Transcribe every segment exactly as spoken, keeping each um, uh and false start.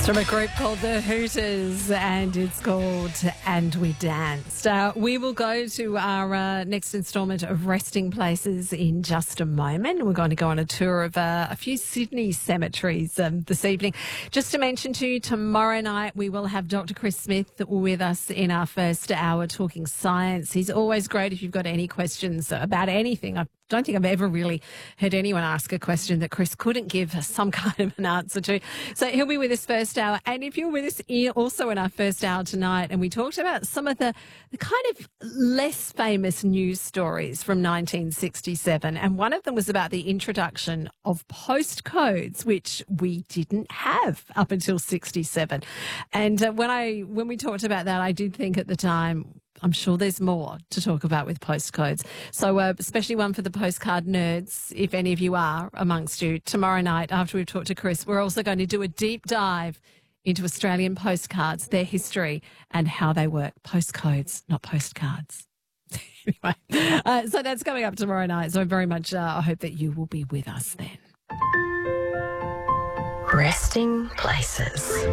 From a group called the Hooters, and it's called And We Danced. Uh, we will go to our uh, next instalment of Resting Places in just a moment. We're going to go on a tour of uh, a few Sydney cemeteries um, this evening. Just to mention to you, tomorrow night we will have Doctor Chris Smith with us in our first hour talking science. He's always great if you've got any questions about anything. I don't think I've ever really heard anyone ask a question that Chris couldn't give some kind of an answer to. So he'll be with us first hour. And if you're with us also in our first hour tonight, and we talked about some of the, the kind of less famous news stories from nineteen sixty-seven. And one of them was about the introduction of postcodes, which we didn't have up until sixty-seven. And uh, when I when we talked about that, I did think at the time, I'm sure there's more to talk about with postcodes. So uh, especially one for the postcard nerds, if any of you are amongst you. Tomorrow night, after we've talked to Chris, we're also going to do a deep dive into Australian postcards, their history and how they work. Postcodes, not postcards. Anyway, uh, so that's coming up tomorrow night. So very much uh, I hope that you will be with us then. Resting Places.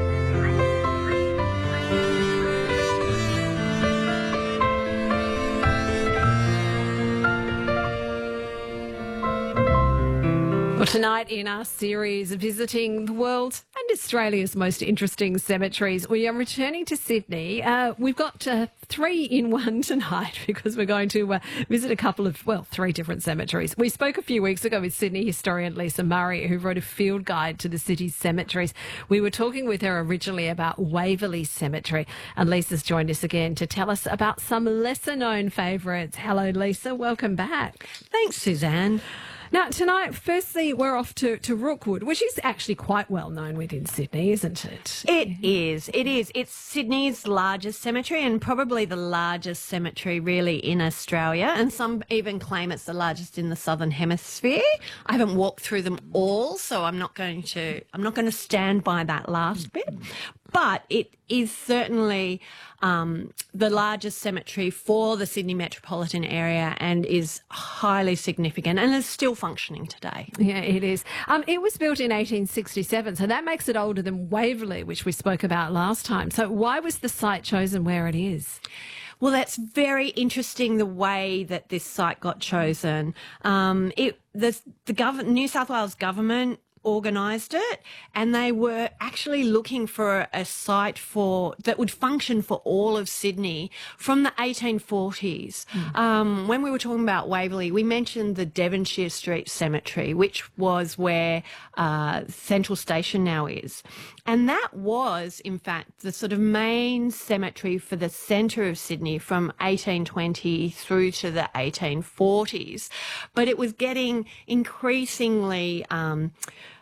Well, tonight in our series visiting the world and Australia's most interesting cemeteries, we are returning to Sydney. Uh, we've got uh, three in one tonight because we're going to uh, visit a couple of, well, three different cemeteries. We spoke a few weeks ago with Sydney historian Lisa Murray, who wrote a field guide to the city's cemeteries. We were talking with her originally about Waverley Cemetery, and Lisa's joined us again to tell us about some lesser-known favourites. Hello, Lisa. Welcome back. Thanks, Suzanne. Now, tonight, firstly, we're off to, to Rookwood, which is actually quite well known within Sydney, isn't it? It is. It is. It's Sydney's largest cemetery and probably the largest cemetery really in Australia. And some even claim it's the largest in the Southern Hemisphere. I haven't walked through them all, so I'm not going to, I'm not going to stand by that last bit. But it is certainly um, the largest cemetery for the Sydney metropolitan area and is highly significant and is still functioning today. Yeah, it is. Um, it was built in eighteen sixty-seven, so that makes it older than Waverley, which we spoke about last time. So why was the site chosen where it is? Well, that's very interesting, the way that this site got chosen. Um, it, the the gov- New South Wales government organised it, and they were actually looking for a site for that would function for all of Sydney from the eighteen forties. Mm. Um, when we were talking about Waverley, we mentioned the Devonshire Street Cemetery, which was where uh, Central Station now is. And that was, in fact, the sort of main cemetery for the centre of Sydney from eighteen twenty through to the eighteen forties. But it was getting increasingly um,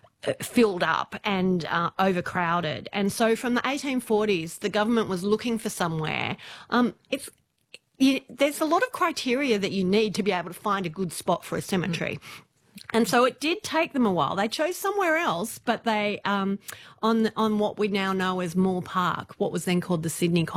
filled up and uh, overcrowded. And so from the eighteen forties, the government was looking for somewhere. Um, it's you, there's a lot of criteria that you need to be able to find a good spot for a cemetery. Mm. And so it did take them a while. They chose somewhere else, but they, um, on on what we now know as Moore Park, what was then called the Sydney